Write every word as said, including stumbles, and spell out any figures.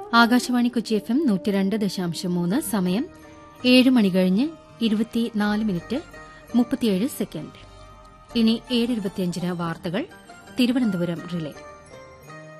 Akashvani Kochi F M നൂറ്റി രണ്ട് ദശാംശം മൂന്ന്. സമയം ഏഴ് മണി കഴിഞ്ഞ് ഇരുപത്തിനാല് മിനിറ്റ് മുപ്പത്തിയേഴ് സെക്കൻഡ്. ഇനി ഏഴ് ഇരുപത്തിയഞ്ചിന് വാർത്തകൾ തിരുവനന്തപുരം റിലേ.